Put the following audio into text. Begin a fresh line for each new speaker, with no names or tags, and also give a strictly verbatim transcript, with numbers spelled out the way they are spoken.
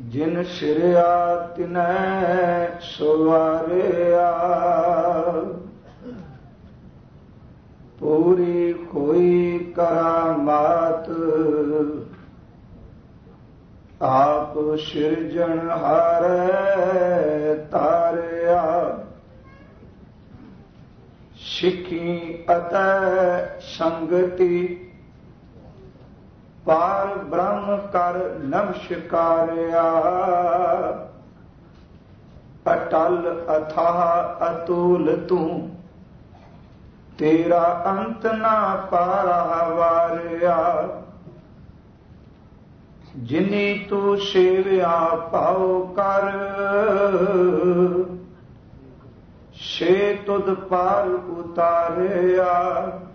ਜਿਨ ਸਿਰਿਆ ਤਿਨੈ ਸਵਾਰਿਆ, ਪੂਰੀ ਕੋਈ ਕਰਾਮਾਤ ਆਪ ਸਿਰਜਣਹਾਰ ਤਾਰਿਆ। ਸਿੱਖੀ ਅਤੈ ਸੰਗਤੀ ਪਾਰ ਬ੍ਰਹਮ ਕਰ ਨਮਸਕਾਰਿਆ, ਅਟਲ ਅਥਾਹ ਅਤੁਲ ਤੂੰ ਤੇਰਾ ਅੰਤ ਨਾ ਪਾਰਾ ਵਾਰਿਆ। ਜਿਨੀ ਤੂੰ ਸੇਵਿਆ ਪਾਉ ਕਰ, ਸੇ ਤੁਧ ਪਾਰ ਉਤਾਰਿਆ।